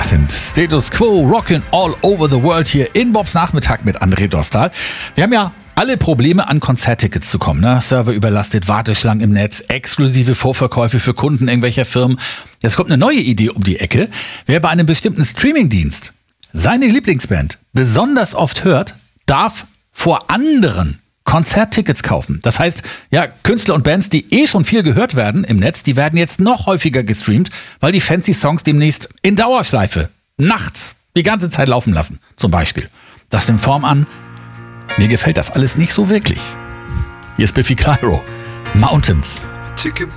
Das sind Status Quo, Rockin' All Over the World hier in Bobs Nachmittag mit André Dostal. Wir haben ja alle Probleme, an Konzerttickets zu kommen. Ne? Server überlastet, Warteschlangen im Netz, exklusive Vorverkäufe für Kunden irgendwelcher Firmen. Jetzt kommt eine neue Idee um die Ecke. Wer bei einem bestimmten Streamingdienst seine Lieblingsband besonders oft hört, darf vor anderen Konzerttickets kaufen. Das heißt, ja, Künstler und Bands, die schon viel gehört werden im Netz, die werden jetzt noch häufiger gestreamt, weil die fancy Songs demnächst in Dauerschleife nachts die ganze Zeit laufen lassen, zum Beispiel. Das nimmt Form an. Mir gefällt das alles nicht so wirklich. Hier ist Biffy Clyro, Mountains.